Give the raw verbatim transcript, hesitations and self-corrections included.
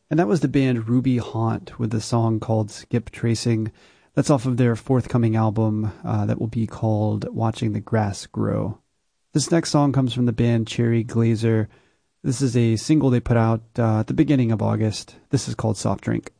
And that was the band Ruby Haunt with a song called Skip Tracing. That's off of their forthcoming album uh, that will be called Watching the Grass Grow. This next song comes from the band Cherry Glazer. This is a single they put out uh, at the beginning of August. This is called Soft Drink.